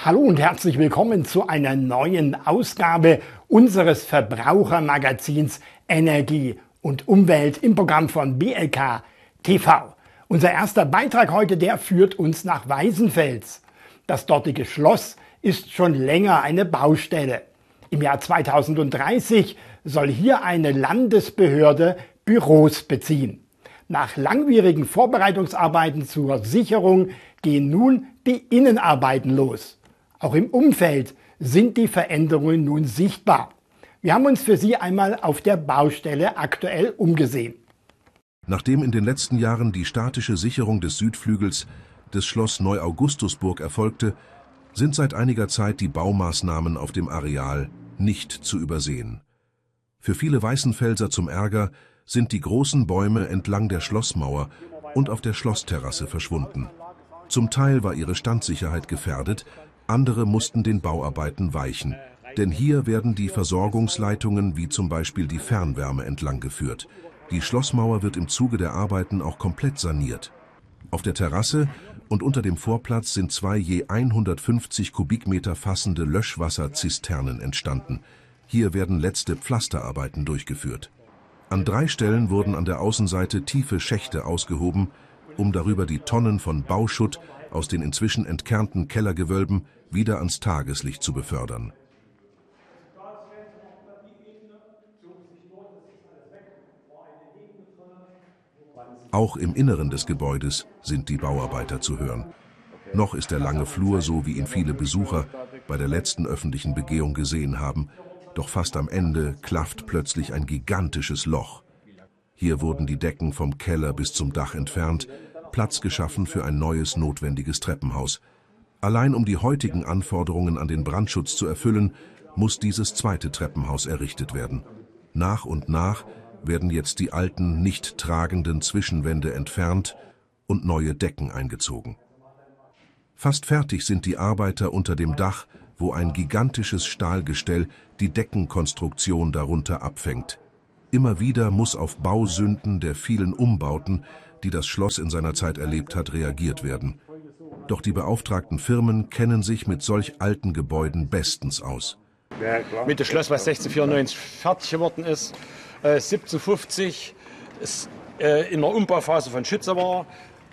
Hallo und herzlich willkommen zu einer neuen Ausgabe unseres Verbrauchermagazins Energie und Umwelt im Programm von BLK TV. Unser erster Beitrag heute, der führt uns nach Weißenfels. Das dortige Schloss ist schon länger eine Baustelle. Im Jahr 2030 soll hier eine Landesbehörde Büros beziehen. Nach langwierigen Vorbereitungsarbeiten zur Sicherung gehen nun die Innenarbeiten los. Auch im Umfeld sind die Veränderungen nun sichtbar. Wir haben uns für Sie einmal auf der Baustelle aktuell umgesehen. Nachdem in den letzten Jahren die statische Sicherung des Südflügels des Schloss Neu-Augustusburg erfolgte, sind seit einiger Zeit die Baumaßnahmen auf dem Areal nicht zu übersehen. Für viele Weißenfelser zum Ärger sind die großen Bäume entlang der Schlossmauer und auf der Schlossterrasse verschwunden. Zum Teil war ihre Standsicherheit gefährdet, andere mussten den Bauarbeiten weichen, denn hier werden die Versorgungsleitungen wie zum Beispiel die Fernwärme entlang geführt. Die Schlossmauer wird im Zuge der Arbeiten auch komplett saniert. Auf der Terrasse und unter dem Vorplatz sind zwei je 150 Kubikmeter fassende Löschwasserzisternen entstanden. Hier werden letzte Pflasterarbeiten durchgeführt. An 3 Stellen wurden an der Außenseite tiefe Schächte ausgehoben, um darüber die Tonnen von Bauschutt aus den inzwischen entkernten Kellergewölben wieder ans Tageslicht zu befördern. Auch im Inneren des Gebäudes sind die Bauarbeiter zu hören. Noch ist der lange Flur so, wie ihn viele Besucher bei der letzten öffentlichen Begehung gesehen haben, doch fast am Ende klafft plötzlich ein gigantisches Loch. Hier wurden die Decken vom Keller bis zum Dach entfernt, Platz geschaffen für ein neues, notwendiges Treppenhaus. Allein um die heutigen Anforderungen an den Brandschutz zu erfüllen, muss dieses zweite Treppenhaus errichtet werden. Nach und nach werden jetzt die alten, nicht tragenden Zwischenwände entfernt und neue Decken eingezogen. Fast fertig sind die Arbeiter unter dem Dach, wo ein gigantisches Stahlgestell die Deckenkonstruktion darunter abfängt. Immer wieder muss auf Bausünden der vielen Umbauten, die das Schloss in seiner Zeit erlebt hat, reagiert werden. Doch die beauftragten Firmen kennen sich mit solch alten Gebäuden bestens aus. Mit dem Schloss, was 1694 fertig geworden ist, 1750 ist in der Umbauphase von Schütze war,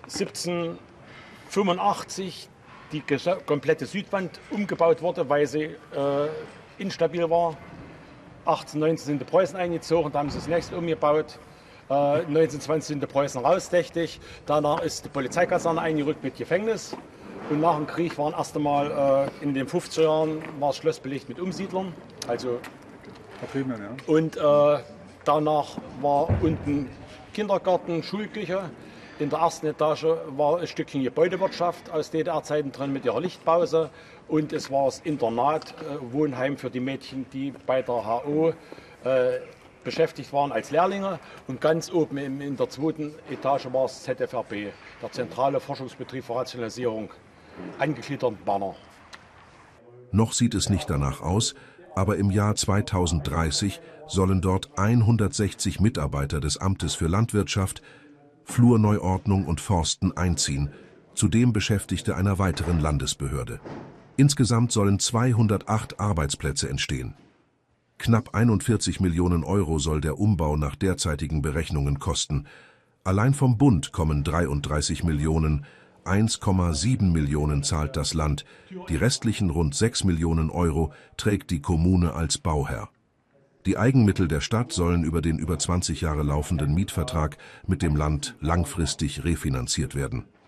1785 die komplette Südwand umgebaut wurde, weil sie instabil war. 1819 sind die Preußen eingezogen, da haben sie das nächste umgebaut. 1920 sind die Preußen rausdächtig. Danach ist die Polizeikaserne eingerückt mit Gefängnis. Und nach dem Krieg waren erst einmal in den 50er Jahren war das Schloss belegt mit Umsiedlern. Also Vertriebenen, ja. Und danach war unten Kindergarten, Schulküche. In der ersten Etage war ein Stückchen Gebäudewirtschaft aus DDR-Zeiten drin mit ihrer Lichtpause. Und es war das Internat, Wohnheim für die Mädchen, die bei der HO beschäftigt waren als Lehrlinge. Und ganz oben in der zweiten Etage war das ZFRB, der Zentrale Forschungsbetrieb für Rationalisierung, angegliederten Banner. Noch sieht es nicht danach aus, aber im Jahr 2030 sollen dort 160 Mitarbeiter des Amtes für Landwirtschaft, Flurneuordnung und Forsten einziehen, zudem Beschäftigte einer weiteren Landesbehörde. Insgesamt sollen 208 Arbeitsplätze entstehen. Knapp 41 Millionen Euro soll der Umbau nach derzeitigen Berechnungen kosten. Allein vom Bund kommen 33 Millionen, 1,7 Millionen zahlt das Land, die restlichen rund 6 Millionen Euro trägt die Kommune als Bauherr. Die Eigenmittel der Stadt sollen über den über 20 Jahre laufenden Mietvertrag mit dem Land langfristig refinanziert werden.